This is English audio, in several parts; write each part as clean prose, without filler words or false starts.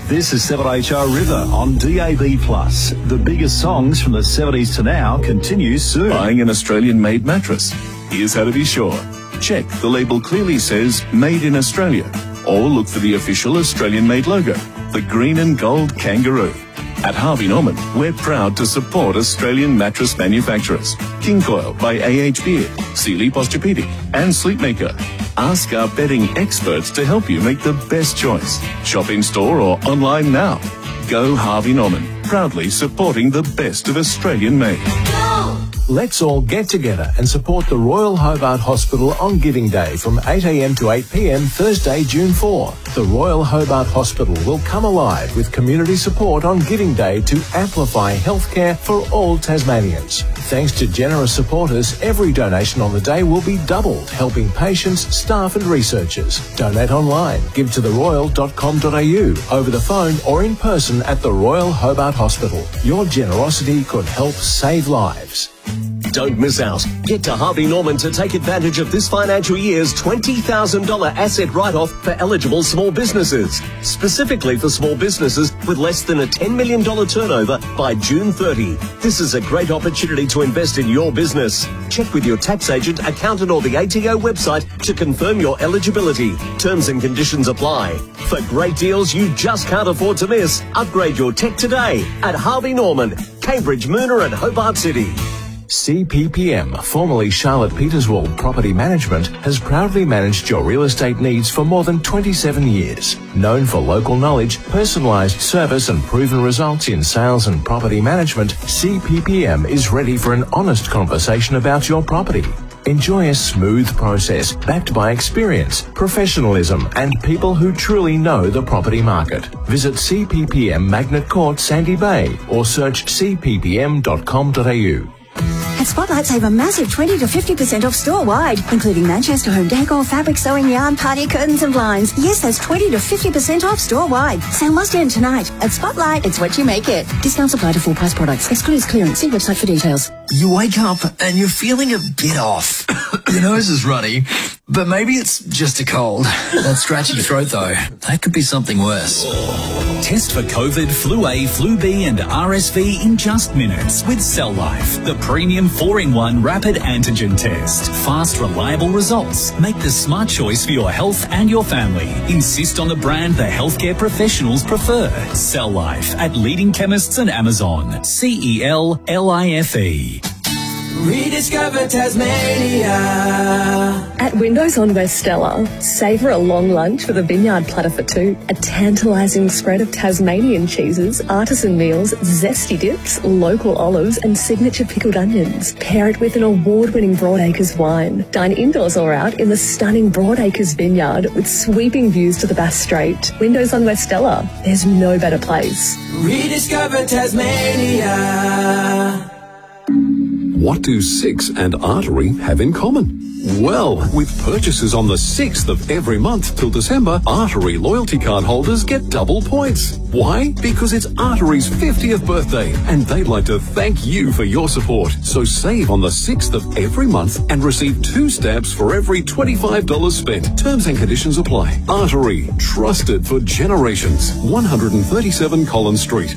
This is 7HR River on DAB+. The biggest songs from the 70s to now continues soon. Buying an Australian-made mattress? Here's how to be sure. Check the label clearly says Made in Australia, or look for the official Australian-made logo, the green and gold kangaroo. At Harvey Norman, we're proud to support Australian mattress manufacturers. King Coil by AH Beard, Sealy Posturepedic and Sleepmaker. Ask our bedding experts to help you make the best choice. Shop in store or online now. Go Harvey Norman, proudly supporting the best of Australian made. Let's all get together and support the Royal Hobart Hospital on Giving Day from 8 a.m. to 8 p.m. Thursday, June 4. The Royal Hobart Hospital will come alive with community support on Giving Day to amplify healthcare for all Tasmanians. Thanks to generous supporters, every donation on the day will be doubled, helping patients, staff and researchers. Donate online, give to theroyal.com.au, over the phone or in person at the Royal Hobart Hospital. Your generosity could help save lives. Don't miss out. Get to Harvey Norman to take advantage of this financial year's $20,000 asset write-off for eligible small businesses. Specifically for small businesses with less than a $10 million turnover by June 30. This is a great opportunity to invest in your business. Check with your tax agent, accountant or the ATO website to confirm your eligibility. Terms and conditions apply. For great deals you just can't afford to miss, upgrade your tech today at Harvey Norman, Cambridge, Moona and Hobart City. CPPM, formerly Charlotte Peterswald Property Management, has proudly managed your real estate needs for more than 27 years. Known for local knowledge, personalised service and proven results in sales and property management, CPPM is ready for an honest conversation about your property. Enjoy a smooth process backed by experience, professionalism and people who truly know the property market. Visit CPPM Magnet Court, Sandy Bay or search cppm.com.au. At Spotlight, save a massive 20 to 50% off store-wide, including Manchester home decor, fabric, sewing, yarn, party curtains and blinds. Yes, that's 20 to 50% off store-wide. Sale must end tonight. At Spotlight, it's what you make it. Discounts apply to full-price products. Excludes clearance. See website for details. You wake up and you're feeling a bit off. Your nose is runny, but maybe it's just a cold. That scratchy throat, though, that could be something worse. Test for COVID, Flu A, Flu B and RSV in just minutes with Cell Life, the premium 4-in-1 rapid antigen test. Fast, reliable results. Make the smart choice for your health and your family. Insist on the brand the healthcare professionals prefer. Cell Life at leading chemists and Amazon. CELLIFE. Rediscover Tasmania. At Windows on West Stella, savour a long lunch with a vineyard platter for two, a tantalising spread of Tasmanian cheeses, artisan meals, zesty dips, local olives and signature pickled onions. Pair it with an award-winning Broadacres wine. Dine indoors or out in the stunning Broadacres vineyard with sweeping views to the Bass Strait. Windows on West Stella, there's no better place. Rediscover Tasmania. What do Six and Artery have in common? Well, with purchases on the 6th of every month till December, Artery loyalty card holders get double points. Why? Because it's Artery's 50th birthday, and they'd like to thank you for your support. So save on the 6th of every month and receive 2 stamps for every $25 spent. Terms and conditions apply. Artery, trusted for generations. 137 Collins Street,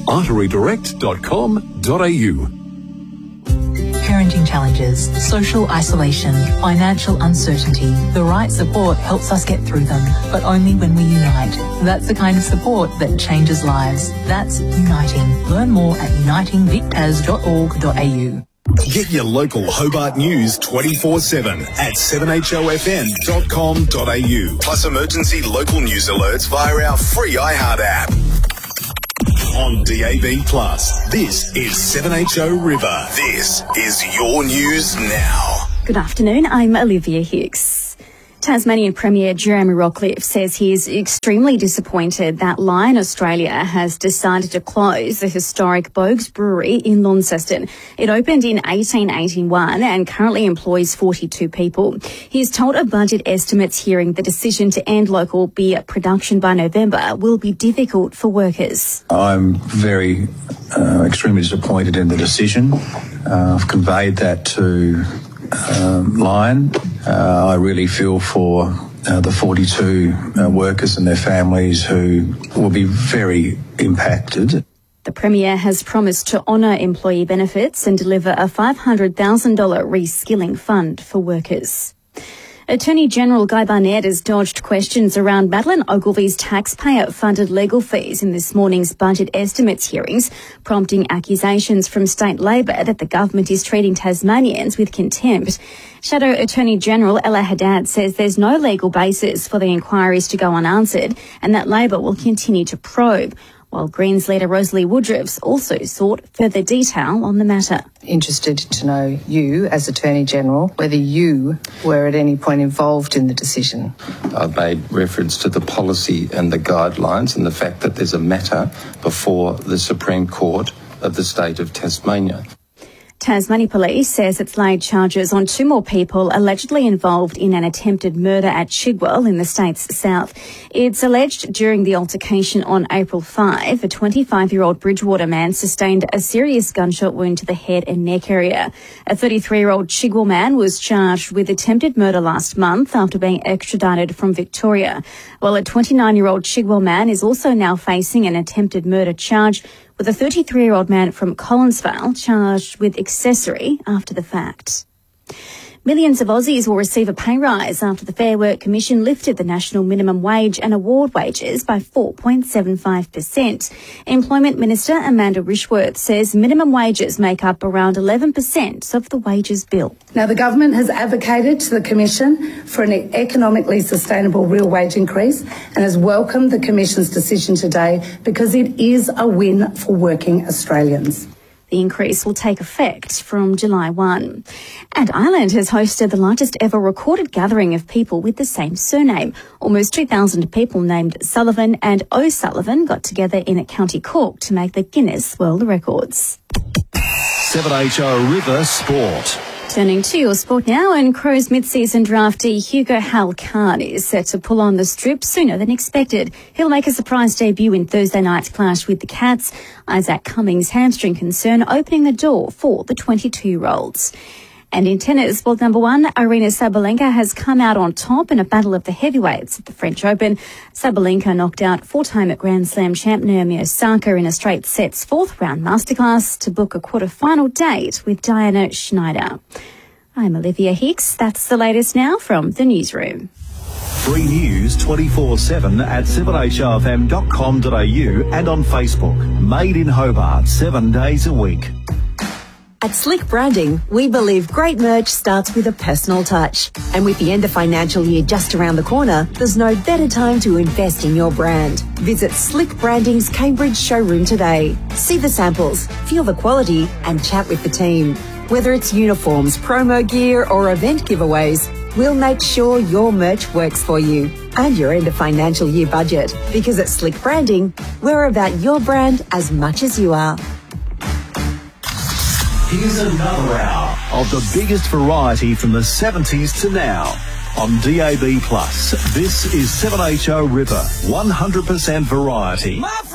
arterydirect.com.au. Parenting challenges, social isolation, financial uncertainty. The right support helps us get through them, but only when we unite. That's the kind of support that changes lives. That's Uniting. Learn more at unitingvictas.org.au. Get your local Hobart news 24/7 at 7hofm.com.au. Plus emergency local news alerts via our free iHeart app. On DAB+, this is 7HO River. This is your news now. Good afternoon, I'm Olivia Hicks. Tasmanian Premier Jeremy Rockliff says he is extremely disappointed that Lion Australia has decided to close the historic Bogues Brewery in Launceston. It opened in 1881 and currently employs 42 people. He is told of budget estimates hearing the decision to end local beer production by November will be difficult for workers. I'm very extremely disappointed in the decision. I've conveyed that to Lion. I really feel for the 42 workers and their families who will be very impacted. The Premier has promised to honour employee benefits and deliver a $500,000 reskilling fund for workers. Attorney General Guy Barnett has dodged questions around Madeleine Ogilvy's taxpayer-funded legal fees in this morning's budget estimates hearings, prompting accusations from state Labor that the government is treating Tasmanians with contempt. Shadow Attorney General Ella Haddad says there's no legal basis for the inquiries to go unanswered and that Labor will continue to probe, while Greens leader Rosalie Woodruff's also sought further detail on the matter. Interested to know you, as Attorney General, whether you were at any point involved in the decision. I've made reference to the policy and the guidelines and the fact that there's a matter before the Supreme Court of the state of Tasmania. Tasmania Police says it's laid charges on 2 more people allegedly involved in an attempted murder at Chigwell in the state's south. It's alleged during the altercation on April 5, a 25-year-old Bridgewater man sustained a serious gunshot wound to the head and neck area. A 33-year-old Chigwell man was charged with attempted murder last month after being extradited from Victoria, while a 29-year-old Chigwell man is also now facing an attempted murder charge, with a 33-year-old man from Collinsvale charged with accessory after the fact. Millions of Aussies will receive a pay rise after the Fair Work Commission lifted the national minimum wage and award wages by 4.75%. Employment Minister Amanda Rishworth says minimum wages make up around 11% of the wages bill. Now, the government has advocated to the Commission for an economically sustainable real wage increase and has welcomed the Commission's decision today because it is a win for working Australians. The increase will take effect from July 1. And Ireland has hosted the largest ever recorded gathering of people with the same surname. Almost 2,000 people named Sullivan and O'Sullivan got together in County Cork to make the Guinness World Records. 7HO River Sport. Turning to your sport now, and Crows mid-season draftee Hugo Halcard is set to pull on the strip sooner than expected. He'll make a surprise debut in Thursday night's clash with the Cats. Isaac Cummings' hamstring concern opening the door for the 22-year-olds. And in tennis, world number 1, Aryna Sabalenka has come out on top in a battle of the heavyweights at the French Open. Sabalenka knocked out 4-time Grand Slam champ Naomi Osaka in a straight sets 4th round masterclass to book a quarter-final date with Diana Schneider. I'm Olivia Hicks. That's the latest now from the newsroom. Free news 24/7 at 7HRFM.com.au and on Facebook. Made in Hobart 7 days a week. At Slick Branding, we believe great merch starts with a personal touch. And with the end of financial year just around the corner, there's no better time to invest in your brand. Visit Slick Branding's Cambridge showroom today. See the samples, feel the quality, and chat with the team. Whether it's uniforms, promo gear, or event giveaways, we'll make sure your merch works for you and your end of financial year budget. Because at Slick Branding, we're about your brand as much as you are. Here's another hour of the biggest variety from the 70s to now on DAB+. This is 7HO River, 100% variety.